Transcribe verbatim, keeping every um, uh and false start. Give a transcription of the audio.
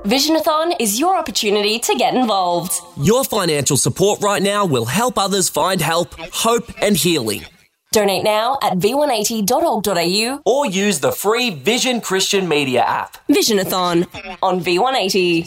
Visionathon is your opportunity to get involved. Your financial support right now will help others find help, hope and healing. Donate now at v one eighty dot org dot a u or use the free Vision Christian Media app. Visionathon on V one eighty.